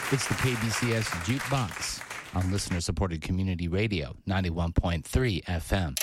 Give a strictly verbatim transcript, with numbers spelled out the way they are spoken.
It's the K B C S Jukebox on listener-supported community radio, ninety-one point three F M.